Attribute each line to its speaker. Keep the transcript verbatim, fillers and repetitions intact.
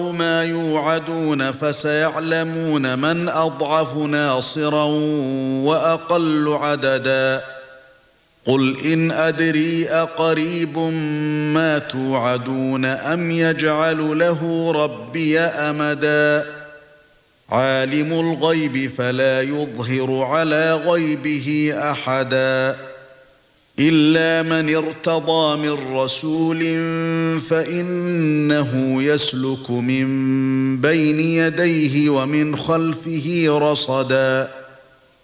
Speaker 1: ما يوعدون فسيعلمون من أضعف ناصرا وأقل عددا قل إن أدري أقريب ما توعدون أم يجعل له ربي أمدا عالم الغيب فلا يظهر على غيبه أحدا إلا من ارتضى من رسول فإنه يسلك من بين يديه ومن خلفه رصدا